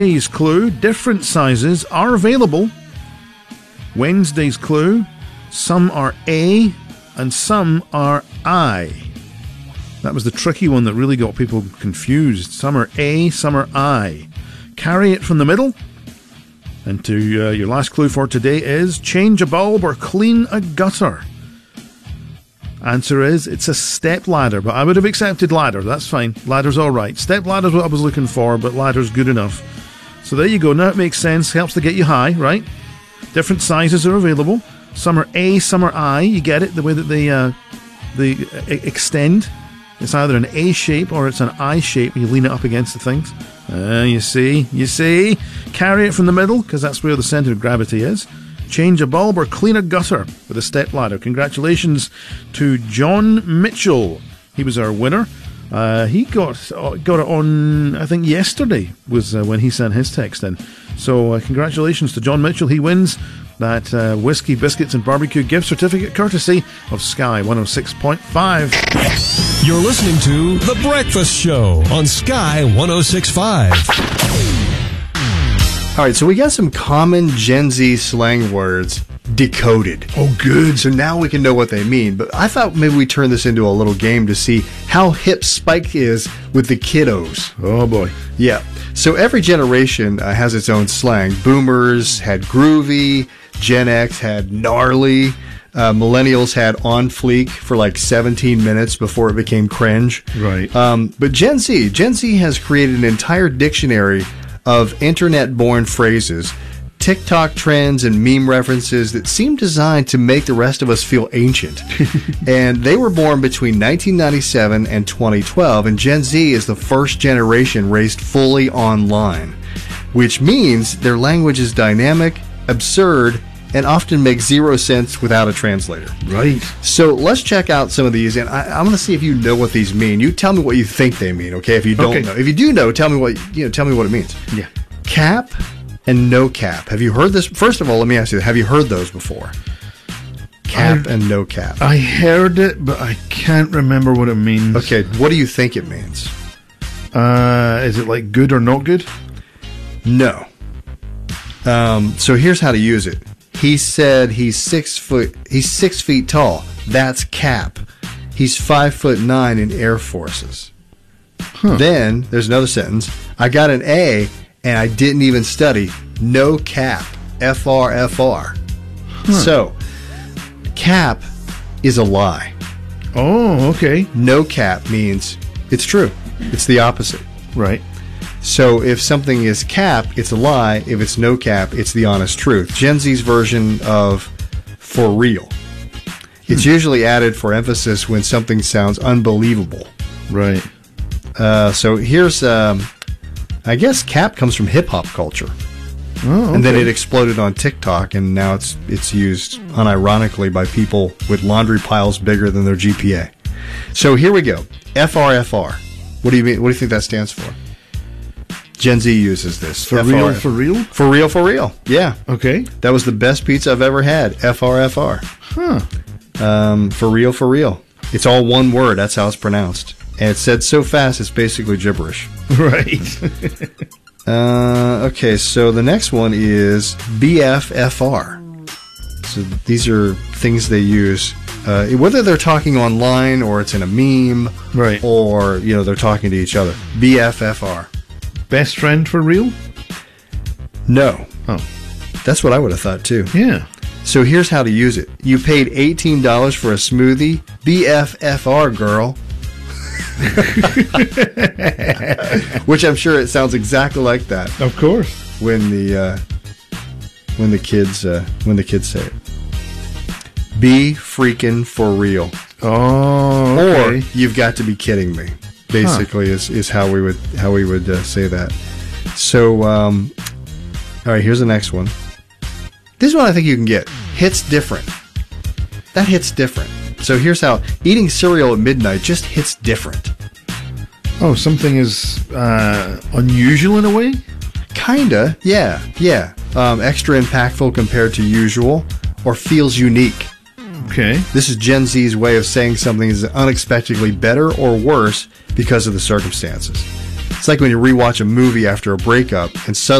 Today's clue, different sizes are available. Wednesday's clue, some are A and some are I. That was the tricky one that really got people confused. Some are A, some are I. Carry it from the middle. And to your last clue for today is change a bulb or clean a gutter. Answer is it's a step ladder, but I would have accepted ladder. That's fine. Ladder's all right. Step ladder's what I was looking for, but ladder's good enough. So there you go. Now it makes sense. Helps to get you high, right? Different sizes are available. Some are A, some are I. You get it? The way that they extend. It's either an A shape or it's an I shape. You lean it up against the things. You see. Carry it from the middle, because that's where the centre of gravity is. Change a bulb or clean a gutter with a step ladder. Congratulations to John Mitchell. He was our winner. He got it on, I think yesterday was when he sent his text in. So congratulations to John Mitchell. He wins that Whiskey, Biscuits and Barbecue gift certificate courtesy of Sky 106.5. You're listening to The Breakfast Show on Sky 106.5. All right, so we got some common Gen Z slang words decoded. Oh, good. So now we can know what they mean. But I thought maybe we turn this into a little game to see how hip Spike is with the kiddos. Oh, boy. Yeah. So every generation has its own slang. Boomers had groovy. Gen X had gnarly. Millennials had on fleek for like 17 minutes before it became cringe. Right. But Gen Z has created an entire dictionary of internet-born phrases, TikTok trends, and meme references that seem designed to make the rest of us feel ancient. And they were born between 1997 and 2012, and Gen Z is the first generation raised fully online, which means their language is dynamic, absurd, and often makes zero sense without a translator. Right. So let's check out some of these, and I'm going to see if you know what these mean. You tell me what you think they mean, okay? If you don't know, if you do know, tell me what it means. Yeah. Cap and no cap. Have you heard this? First of all, let me ask you: have you heard those before? Cap and no cap. I heard it, but I can't remember what it means. Okay, what do you think it means? Is it like good or not good? No. So here's how to use it. He said he's 6 feet tall. That's cap. He's 5'9" in Air Forces. Huh. Then there's another sentence. I got an A and I didn't even study. No cap. FR. Huh. So cap is a lie. Oh, okay. No cap means it's true. It's the opposite. Right. So if something is cap, it's a lie. If it's no cap, it's the honest truth. Gen Z's version of for real. It's usually added for emphasis when something sounds unbelievable. Right. So here's, I guess cap comes from hip-hop culture. Oh, okay. And then it exploded on TikTok, and now it's used unironically by people with laundry piles bigger than their GPA. So here we go. FRFR. What do you mean? What do you think that stands for? Gen Z uses this. For real? For real? For real, for real. Yeah. Okay. That was the best pizza I've ever had. FRFR. Huh. For real, for real. It's all one word. That's how it's pronounced. And it's said so fast, it's basically gibberish. Right. Okay, so the next one is BFFR. So these are things they use, whether they're talking online or it's in a meme, right? Or they're talking to each other. BFFR. Best friend for real? No. Oh, that's what I would have thought too. Yeah. So here's how to use it. You paid $18 for a smoothie. BFFR, girl. Which I'm sure it sounds exactly like that. Of course. When the kids say it. Be freaking for real. Oh, okay. Or you've got to be kidding me. Basically, is how we would say that. So, all right. Here's the next one. This one I think you can get. Hits different. That hits different. So here's how eating cereal at midnight just hits different. Oh, something is unusual in a way? Kinda, yeah. Extra impactful compared to usual, or feels unique. Okay. This is Gen Z's way of saying something is unexpectedly better or worse because of the circumstances. It's like when you rewatch a movie after a breakup and suddenly